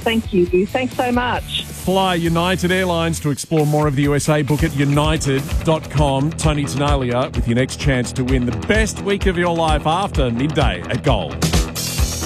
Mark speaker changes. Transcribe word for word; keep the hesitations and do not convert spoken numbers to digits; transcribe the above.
Speaker 1: thank you. Thanks so much.
Speaker 2: Fly United Airlines. To explore more of the U S A, book at united dot com. Tony Tenalia with your next chance to win the best week of your life after midday at Gold.